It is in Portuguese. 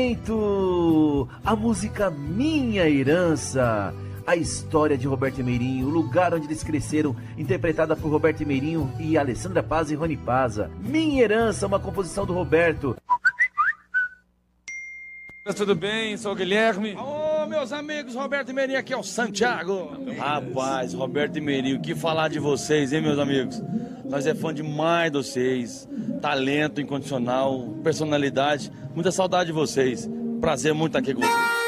A música Minha Herança, a história de Roberto e Meirinho, o lugar onde eles cresceram, interpretada por Roberto e Meirinho e Alessandra Paz e Rony Paza. Minha Herança, uma composição do Roberto. Tudo bem? Sou o Guilherme. Ô, meus amigos, Roberto e Meirinho, aqui é o Santiago. Rapaz, Roberto e Meirinho, o que falar de vocês, hein, meus amigos? Nós é fã demais de vocês. Talento incondicional, personalidade. Muita saudade de vocês. Prazer muito estar aqui com vocês.